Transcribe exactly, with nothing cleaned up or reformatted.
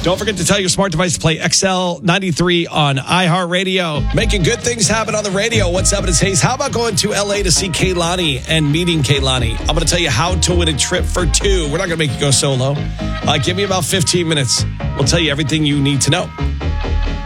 Don't forget to tell your smart device to play X L ninety-three on iHeartRadio. Making good things happen on the radio. What's up? It's Hayes. How about going to L A to see Kehlani and meeting Kehlani? I'm going to tell you how to win a trip for two. We're not going to make you go solo. Uh, give me about fifteen minutes. We'll tell you everything you need to know.